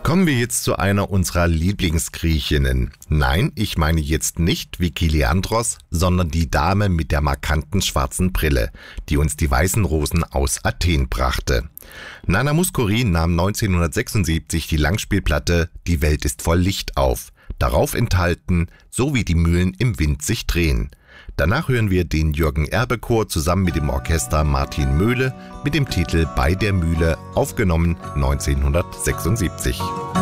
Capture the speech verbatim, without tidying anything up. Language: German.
Kommen wir jetzt zu einer unserer Lieblingsgriechinnen. Nein, ich meine jetzt nicht Vicky Leandros, sondern die Dame mit der markanten schwarzen Brille, die uns die weißen Rosen aus Athen brachte. Nana Mouskouri nahm neunzehnhundertsechsundsiebzig die Langspielplatte Die Welt ist voll Licht auf. Darauf enthalten, so wie die Mühlen im Wind sich drehen. Danach hören wir den Jürgen-Erbe-Chor zusammen mit dem Orchester Martin Möhle mit dem Titel Bei der Mühle, aufgenommen neunzehnhundertsechsundsiebzig.